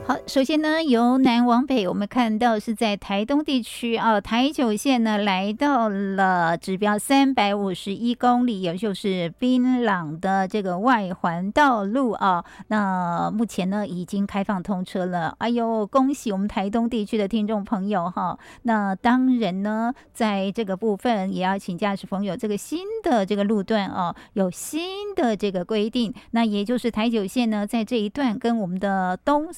好，首先呢，由南往北，我们看到是在台东地区啊，台九线呢来到了指标351公里，也就是槟榔的这个外环道路啊。那目前呢已经开放通车了，哎呦，恭喜我们台东地区的听众朋友哈。那当然呢，在这个部分也要请驾驶朋友，这个新的这个路段哦，有新的这个规定，那也就是台九线呢，在这一段跟我们的东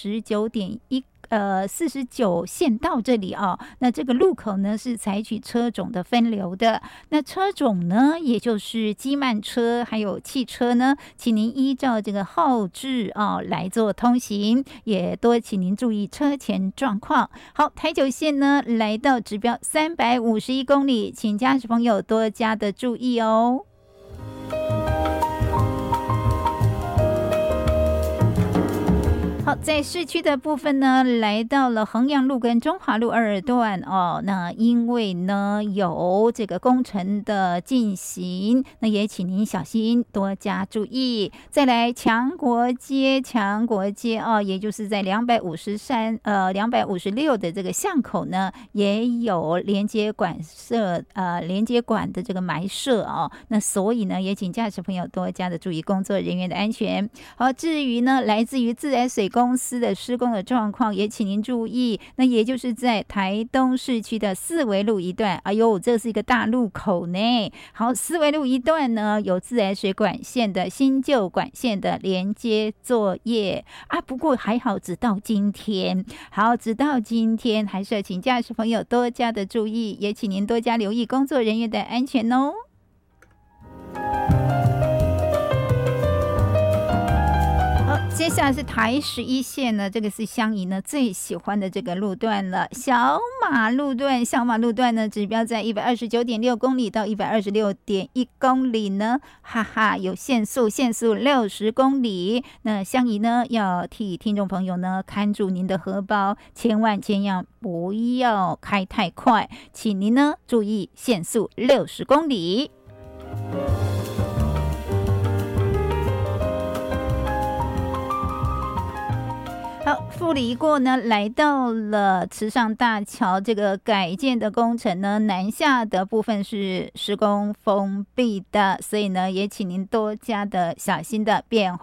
49线道这里啊，那这个路口呢是采取车种的分流的。那车种呢，也就是机慢车还有汽车呢，请您依照这个号志啊来做通行，也多请您注意车前状况。好，台九线呢来到指标351公里，请驾驶朋友多加的注意哦。好，在市区的部分呢，来到了衡阳路跟中华路2段哦。那因为呢有这个工程的进行，那也请您小心多加注意。再来强国街哦，也就是在256的这个巷口呢，也有连接管的这个埋设哦。那所以呢，也请驾驶朋友多加的注意工作人员的安全。好，至于呢，来自于自来水公司的施工的状况，也请您注意。那也就是在台东市区的四维路一段，哎呦，这是一个大路口呢。好，四维路一段呢，有自来水管线的新旧管线的连接作业啊。不过还好，直到今天，还是要请驾驶朋友多加的注意，也请您多加留意工作人员的安全哦。接下来是台11线呢，这个是乡仪呢最喜欢的这个路段了，小马路段呢，指标在129.6公里到126.1公里呢，哈哈，有限速60公里。那乡仪呢要替听众朋友呢看住您的荷包，千万不要开太快，请您呢注意限速60公里。好，富里一过呢，来到了池上大桥这个改建的工程呢，南下的部分是施工封闭的，所以呢，也请您多加的小心的变化。